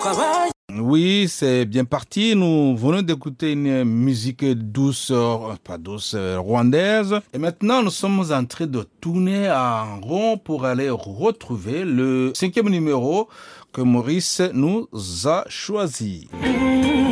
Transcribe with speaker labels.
Speaker 1: Oui, c'est bien parti. Nous venons d'écouter une musique douce, pas douce, rwandaise. Et maintenant, nous sommes en train de tourner en rond pour aller retrouver le 5e numéro que Maurice nous a choisi.